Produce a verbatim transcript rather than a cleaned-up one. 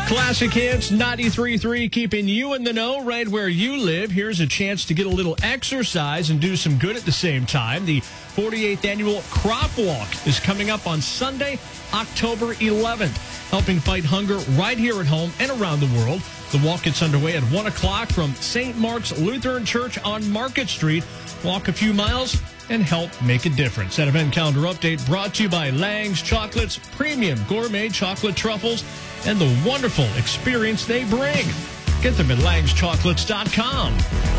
Classic Hits ninety-three point three, keeping you in the know right where you live. Here's a chance to get a little exercise and do some good at the same time. The forty-eighth Annual Crop Walk is coming up on Sunday, October eleventh, helping fight hunger right here at home and around the world. The walk gets underway at one o'clock from Saint Mark's Lutheran Church on Market Street. Walk a few miles and help make a difference. That event calendar update brought to you by Lang's Chocolates, premium gourmet chocolate truffles, and the wonderful experience they bring. Get them at langs chocolates dot com.